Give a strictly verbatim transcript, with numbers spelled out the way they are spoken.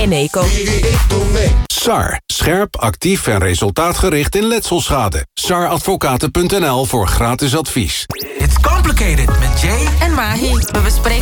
Eneco. S A R. Scherp, actief en resultaatgericht in letselschade. S A R advocaten punt n l voor gratis advies. It's complicated met Jay En Mahi. We bespreken